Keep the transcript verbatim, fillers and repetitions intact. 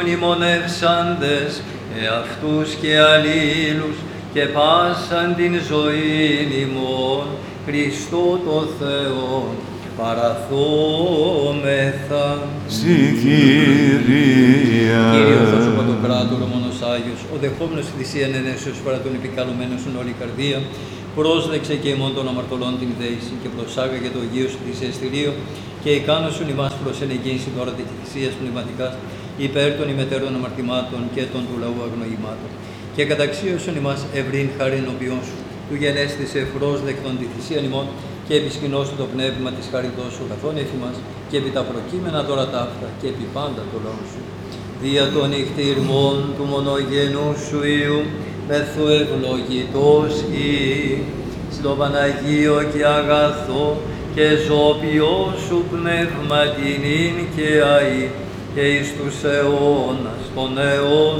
μνημονεύσαντες εαυτούς και αλλήλους και πάσαν την ζωήν ημών, Χριστό το Θεό, παραθόμεθα. Συ Κύριε. Κύριε ο Θεός ο Παντοκράτορ, ο Μόνος Άγιος, ο δεχόμενος τη θυσίαν ενέσεως παρά τον επικαλουμένων στην όλη καρδία, πρόσδεξε και ημών των αμαρτωλών την δέηση και προσάγαγε το Αγίο σου θυσιαστηρίο και εκάνωσον ημάς προς ενεγγύηση τώρα της θυσίας πνευματικάς υπέρ των ημετέρων αμαρτημάτων και των του λαού αγνοημάτων. Και καταξίωσον ημάς ευρύν χάριν ενώπιον σου, του γενέστησε ευπρόσδεκτον τη θυσίαν ημών και επισκηνώσου το πνεύμα της χαριτός σου καθόν εφημάς και επί τα προκείμενα τώρα ταύτα και επί πάντα το λόγο σου. Δια των νυχτήρμων του μονογενού σου Υιού, μεθού ευλογητός ή, στο Παναγίο και αγαθό και ζώπιό σου πνευματινήν και αή, και εις τους αιώνας των αιώνων.